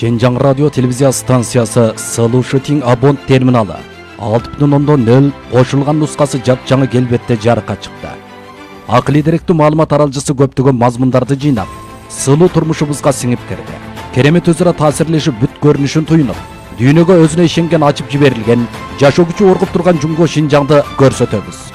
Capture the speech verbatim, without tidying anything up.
Шинжаң радио телевизия станциясы Сылушытың абонт терминалы алты бүтүн ондон нөл кошулган нускасы жапжаңы келбетте жарыкка чыкты. Акылий деректүү маалымат аралжысы көптөгөн мазмундарды жыйнап, сылуу турмушубузга сиңип кирди. Керемет өзара таасирлешип бүт көрүнүшүн туйнуп, дүйнөгө өзүнө ишенген ачып жиберилген, жашоо күчү оргуп турган Жумго Шинжаңды көрсөтөбүз.